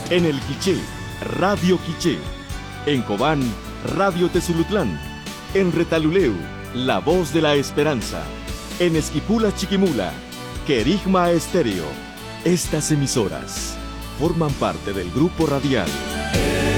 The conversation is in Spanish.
En El Quiché, Radio Quiché. En Cobán, Radio Tezulutlán. En Retaluleu, La Voz de la Esperanza. En Esquipula Chiquimula, Querigma Estéreo. Estas emisoras forman parte del grupo radial